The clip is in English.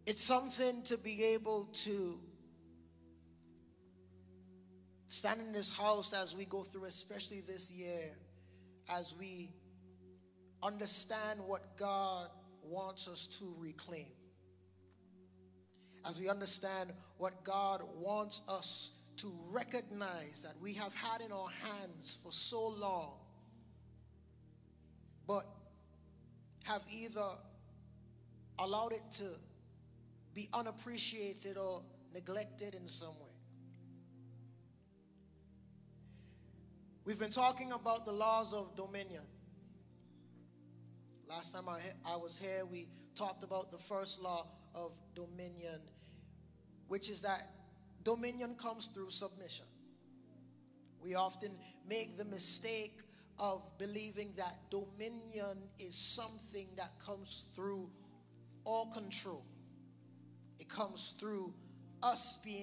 It's something to be able to stand in this house as we go through, especially this year, as we understand what God wants us to reclaim. As we understand what God wants us to recognize that we have had in our hands for so long, but have either allowed it to be unappreciated or neglected in some way. We've been talking about the laws of dominion. Last time I was here, we talked about the first law of dominion, which is that dominion comes through submission. We often make the mistake of believing that dominion is something that comes through all control. It comes through us being